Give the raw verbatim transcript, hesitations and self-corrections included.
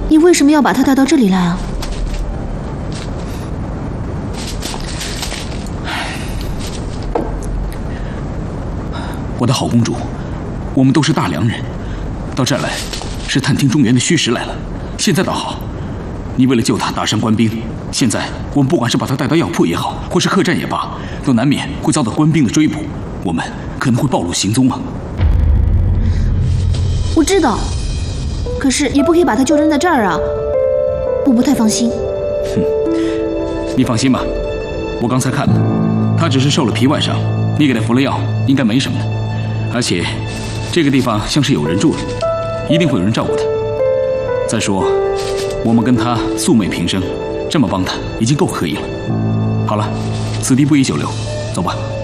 你为什么要把他带到这里来啊？ 我的好公主，我们都是大梁人，到这儿来是探听中原的虚实来了。现在倒好，你为了救他打伤官兵，现在我们不管是把他带到药铺也好，或是客栈也罢，都难免会遭到官兵的追捕，我们可能会暴露行踪啊。 我知道，可是也不可以把他就扔在这儿啊，我不太放心。 哼，你放心吧，我刚才看了，他只是受了皮外伤，你给他服了药，应该没什么的。而且，这个地方像是有人住的，一定会有人照顾他。再说，我们跟他素昧平生，这么帮他已经够可以了。好了，此地不宜久留，走吧。